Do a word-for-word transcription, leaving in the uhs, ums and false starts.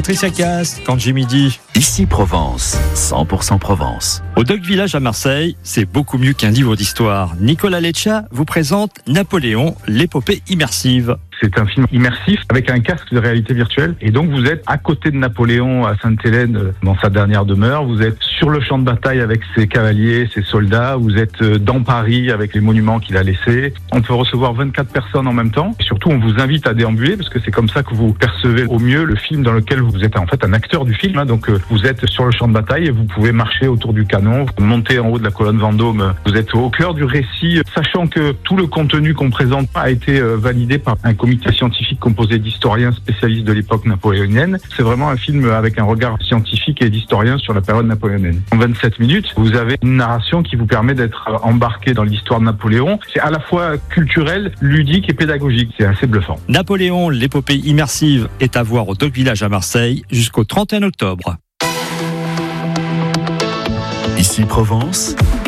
Patricia Cass, Kandji Midi. Ici Provence, cent pour cent Provence. Au Dock Village à Marseille, c'est beaucoup mieux qu'un livre d'histoire. Nicolas Leccia vous présente Napoléon, l'épopée immersive. C'est un film immersif avec un casque de réalité virtuelle. Et donc vous êtes à côté de Napoléon à Sainte-Hélène dans sa dernière demeure. Vous êtes sur le champ de bataille avec ses cavaliers, ses soldats. Vous êtes dans Paris avec les monuments qu'il a laissés. On peut recevoir vingt-quatre personnes en même temps. Et surtout, on vous invite à déambuler parce que c'est comme ça que vous percevez au mieux le film dans lequel vous êtes en fait un acteur du film. Donc vous êtes sur le champ de bataille et vous pouvez marcher autour du canon, vous montez en haut de la colonne Vendôme. Vous êtes au cœur du récit, sachant que tout le contenu qu'on présente a été validé par un comité scientifique composé d'historiens spécialistes de l'époque napoléonienne. C'est vraiment un film avec un regard scientifique et d'historien sur la période napoléonienne. En vingt-sept minutes, vous avez une narration qui vous permet d'être embarqué dans l'histoire de Napoléon. C'est à la fois culturel, ludique et pédagogique. C'est assez bluffant. Napoléon, l'épopée immersive est à voir au Dock Village à Marseille jusqu'au trente et un octobre. Ici Provence.